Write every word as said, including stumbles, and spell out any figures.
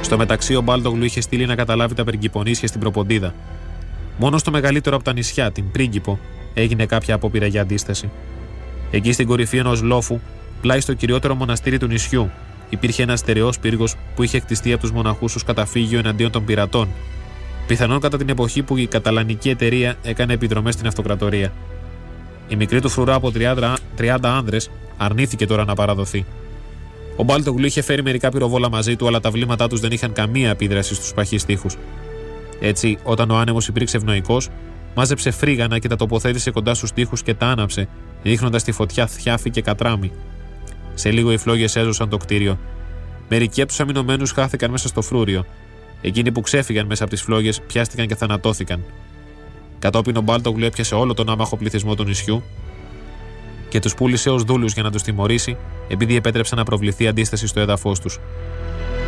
Στο μεταξύ, ο Μπάλτογλου είχε στείλει να καταλάβει τα πριγκιπονίσια στην Προποντίδα. Μόνο στο μεγαλύτερο από τα νησιά, την Πρίγκιπο, έγινε κάποια απόπειρα για αντίσταση. Εκεί στην κορυφή ενός λόφου, πλάι στο κυριότερο μοναστήρι του νησιού, υπήρχε ένας στερεός πύργος που είχε χτιστεί από τους μοναχούς ως καταφύγιο εναντίον των πειρατών. Πιθανόν κατά την εποχή που η καταλανική εταιρεία έκανε επιδρομές στην αυτοκρατορία. Η μικρή του φρουρά από τριάντα άνδρες αρνήθηκε τώρα να παραδοθεί. Ο Μπάλτογλου είχε φέρει μερικά πυροβόλα μαζί του, αλλά τα βλήματά τους δεν είχαν καμία επίδραση στους παχείς τοίχους. Έτσι, όταν ο άνεμος υπήρξε ευνοϊκός, μάζεψε φρίγανα και τα τοποθέτησε κοντά στους τοίχους και τα άναψε, ρίχνοντας τη φωτιά θιάφη και κατράμι. Σε λίγο οι φλόγες έζωσαν το κτίριο. Μερικοί από τους αμυνωμένους χάθηκαν μέσα στο φρούριο. Εκείνοι που ξέφυγαν μέσα από τις φλόγες πιάστηκαν και θανατώθηκαν. Κατόπιν ο Μπάλτογλου έπιασε όλο τον άμαχο πληθυσμό του νησιού και τους πούλησε ως δούλους για να τους τιμωρήσει, επειδή επέτρεψαν να προβληθεί αντίσταση στο έδαφος τους.